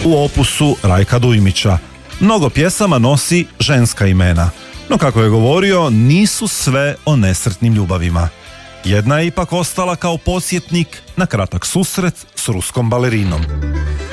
u opusu Rajka Dujmića. Mnogo pjesama nosi ženska imena, no kako je govorio, nisu sve o nesretnim ljubavima. Jedna je ipak ostala kao podsjetnik na kratak susret s ruskom balerinom.